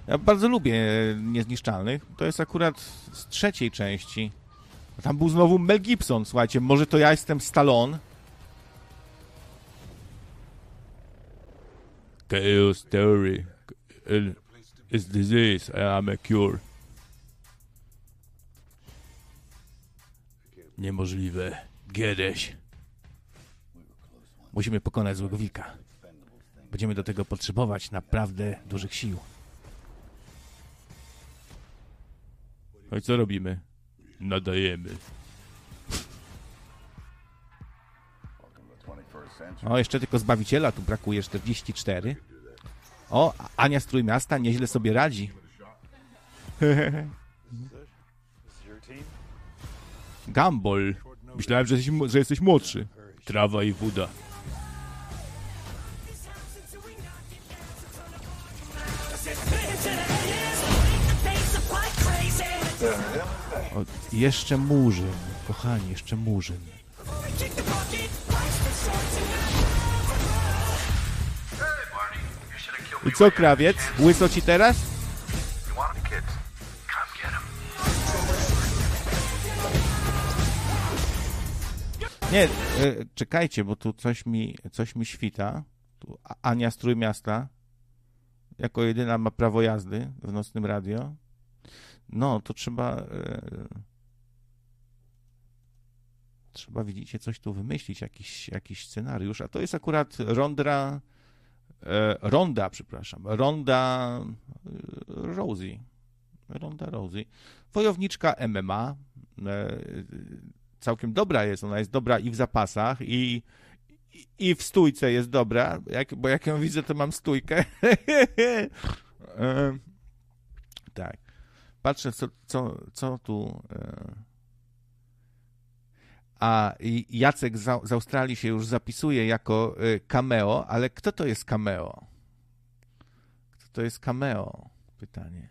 Ja bardzo lubię Niezniszczalnych. To jest akurat z trzeciej części. Tam był znowu Mel Gibson, słuchajcie. Może to ja jestem Stallone? Chaos Theory is disease, I am a cure. Niemożliwe. Kiedyś. Musimy pokonać złego wilka. Będziemy do tego potrzebować naprawdę dużych sił. No i co robimy? Nadajemy. O, jeszcze tylko Zbawiciela, tu brakuje 44. O, Ania z Trójmiasta nieźle sobie radzi. Gumball. Myślałem, że jesteś młodszy. Trawa i woda. O, jeszcze Murzyn. Kochani, jeszcze Murzyn. I co, krawiec? Łyso ci teraz? Nie, czekajcie, bo tu coś mi świta. Tu Ania z Trójmiasta jako jedyna ma prawo jazdy w nocnym radio. No, to trzeba, widzicie, coś tu wymyślić, jakiś scenariusz, a to jest akurat Ronda Rousey. Ronda Rousey. Wojowniczka MMA. Całkiem dobra jest, ona jest dobra i w zapasach, i w stójce jest dobra, bo jak ją widzę, to mam stójkę. Tak. Patrzę, co tu... A Jacek z Australii się już zapisuje jako cameo, ale kto to jest cameo? Kto to jest cameo? Pytanie.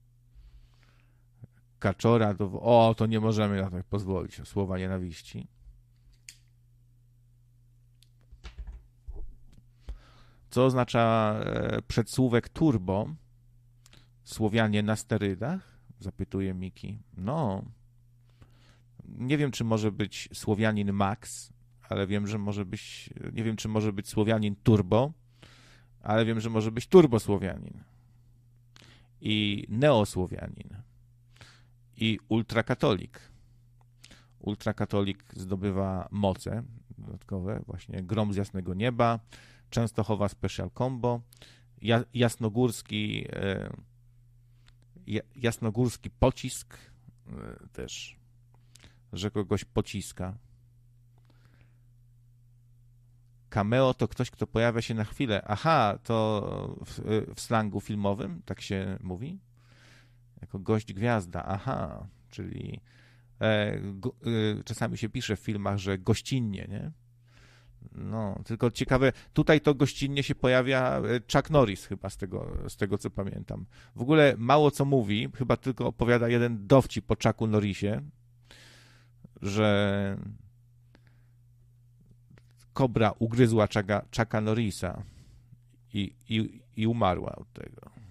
Kaczora, to nie możemy na tak pozwolić. Słowa nienawiści. Co oznacza przedsłówek turbo? Słowianie na sterydach? Zapytuje Miki. No... Nie wiem, czy może być Słowianin Max, ale wiem, że może być... Nie wiem, czy może być Słowianin Turbo, ale wiem, że może być Turbosłowianin. I Neosłowianin. I Ultrakatolik. Ultrakatolik zdobywa moce dodatkowe, właśnie Grom z jasnego nieba, Częstochowa Special Combo, jasnogórski pocisk też, że kogoś pociska. Cameo to ktoś, kto pojawia się na chwilę. Aha, to w slangu filmowym tak się mówi? Jako gość gwiazda. Aha, czyli czasami się pisze w filmach, że gościnnie, nie? No, tylko ciekawe, tutaj to gościnnie się pojawia Chuck Norris chyba z tego co pamiętam. W ogóle mało co mówi, chyba tylko opowiada jeden dowcip po Chucku Norrisie, że kobra ugryzła Chucka Norrisa i umarła od tego.